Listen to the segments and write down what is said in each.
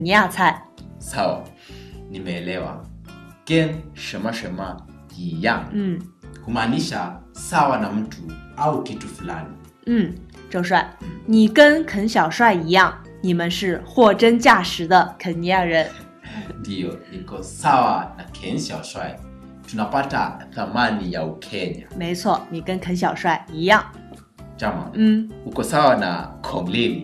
尼亚菜。 Sawa, nimeelewa. Gen 什么什么一样 humaanisha sawa na mtu au kitu fulani. 周帅，你跟肯小帅一样，你们是货真价实的肯尼亚人。 Ndio, niko sawa na Ken Xiaoshuai. Tunapata thamani ya Ukenya. 没错，你跟肯小帅一样。 Jama, uko sawa na Kong Lili.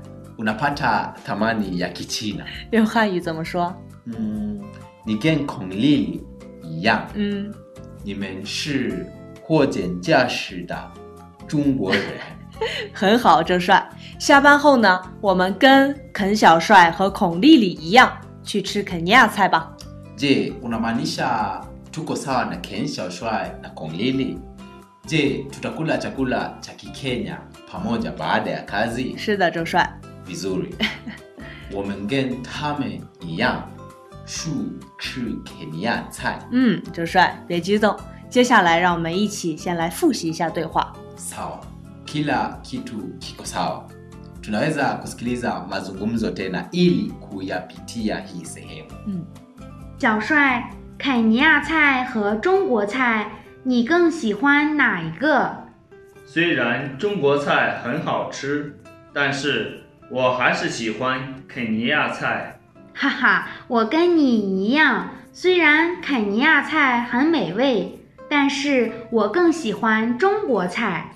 Unapata thamani ya Kichina. 用汉语怎么说？ 你跟Kong Lili一样。你们是货真价实的中国人。 很好，周帅。下班后呢，我们跟肯小帅和孔丽丽一样去吃肯尼亚菜吧。 Je, unamaanisha tuko sawa na Ken Xiaoshuai na Kong Lili? Je, tutakula chakula cha Kikenya pamoja baada ya kazi? 是的，周帅。 Vizuri. 我们跟他们一样去吃肯尼亚菜。 周帅，别激动。接下来让我们一起先来复习一下对话。 Sawa. Kila kitu kiko sawa. Tunaweza kusikiliza mazungumzo tena ili kuyapitia hii sehemu. 小帅，肯尼亚菜和中国菜，你更喜欢哪一个？ 虽然中国菜很好吃，但是我还是喜欢肯尼亚菜。 哈哈，我跟你一样，虽然肯尼亚菜很美味，但是我更喜欢中国菜。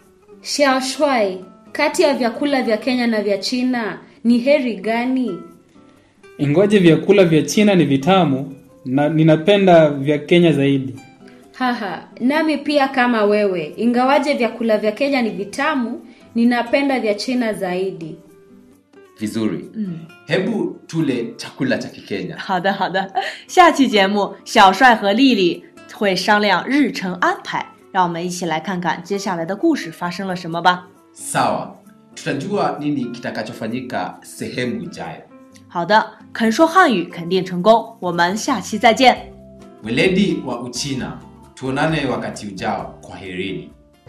Xiaoshuai, kati ya vyakula vya Kenya na vya China, ni heri gani? Ingawaje vyakula vya China ni vitamu na ninapenda vya Kenya zaidi. Haha, nami pia kama wewe. Ingawaje vyakula vya Kenya ni vitamu, ninapenda vya China zaidi. Vizuri. Hebu tule chakula cha Kikenya. 好的，好的。下期节目，小帅和丽丽会商量日程安排，让我们一起来看看接下来的故事发生了什么吧。 Sawa. Tutajua nini kitakachofanyika sehemu ijayo. 好的，肯说汉语肯定成功，我们下期再见。 Weledi wa Uchina. Tuonane wakati ujao. Kwaherini.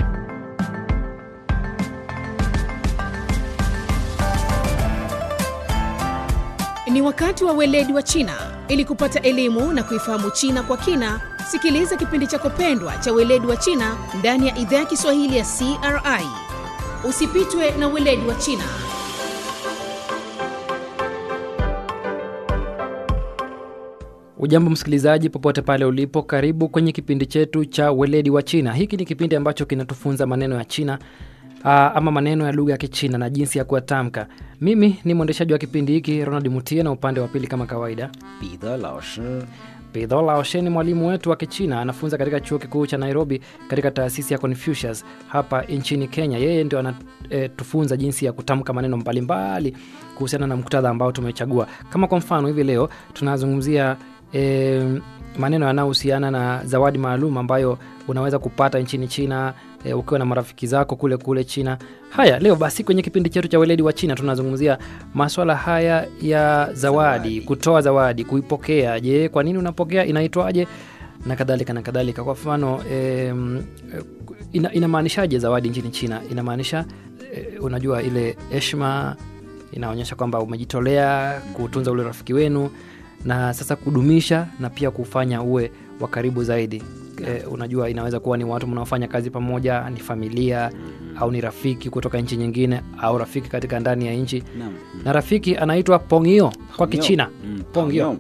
Ni wakati wa weledi wa China. Ili kupata elimu na kuifahamu China kwa kina, sikiliza kipindi chako pendwa cha weledi wa China ndani ya idhaa ya Kiswahili ya CRI. Usipitwe na weledi wa China. Ujambo msikilizaji popote pale ulipo, karibu kwenye kipindi chetu cha weledi wa China. Hiki ni kipindi ambacho kinatufunza maneno ya China ama maneno ya lugha ya Kichina na jinsi ya kuyatamka. Mimi ni mwendeshaji wa kipindi hiki Ronald Mutie, na upande wa pili kama kawaida Bidho Laoshe ni mwalimu wetu wa Kichina, anafunza katika chuo kikuu cha Nairobi katika taasisi ya Confucius hapa nchini Kenya. Yeye ndio anatufunza jinsi ya kutamka maneno mbalimbali kuhusiana na muktadha ambao tumechagua. Kama kwa mfano hivi leo tunazungumzia maneno yanayohusiana na zawadi maalum ambayo unaweza kupata nchini China ukiwa na marafiki zako kule China. Haya, leo basi kwenye kipindi chetu cha weledi wa China tunazungumzia masuala haya ya zawadi, kutoa zawadi, kuipokea. Je, kwa nini unapokea, inaitwaje na kadhalika na kadhalika. Kwa mfano inamaanishaje zawadi nchini China? Inamaanisha unajua ile heshima, inaonyesha kwamba umejitolea kutunza ule rafiki wenu na sasa kudumisha na pia kufanya uwe wa karibu zaidi. Unajua inaweza kuwa ni watu mnaofanya kazi pamoja, ni familia au ni rafiki kutoka nchi nyingine au rafiki katika ndani ya nchi. Na rafiki anaitwa Pongyo kwa Kichina. Pongyo.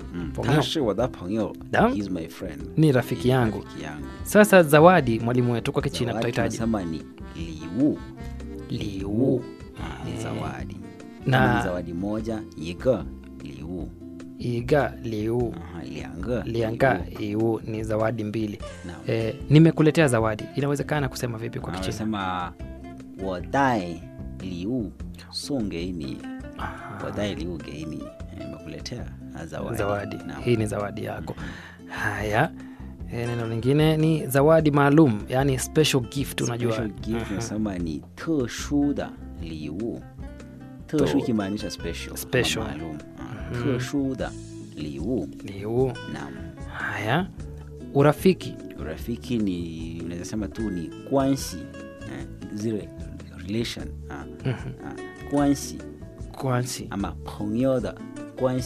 He's my friend. Ni rafiki yangu. Sasa zawadi mwalimu wetu kwa Kichina tutahitaji ni liwu. Liwu. Ni zawadi. Na zawadi moja, iga liwu. Iga liu, lianga liu ni zawadi mbili. Nimekuletea zawadi. Inawezekana kusema vipi kwa Kichina? Unasema wo dai liu song ge ni. Wo dai liu ge ni. Nimekuletea zawadi. Hii ni zawadi yako. Haya. Neno lingine ni zawadi maalum, yani special gift. Unajua special gift unasema ni 特殊的礼物. 特殊 kimaanisha special maalum. 特殊的礼物. Naam. Haya, urafiki. Urafiki ni unaweza sema tu ni 关系, zile relation. 关系关系 ama 朋友的关系